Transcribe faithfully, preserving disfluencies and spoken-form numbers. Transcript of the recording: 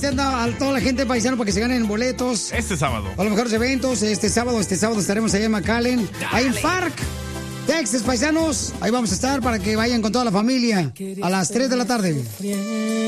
felicitando a toda la gente paisano para que se ganen boletos. Este sábado. A los mejores eventos. Este sábado, este sábado estaremos allá en McAllen. Ahí en Park, Texas, paisanos. Ahí vamos a estar para que vayan con toda la familia a las tres de la tarde.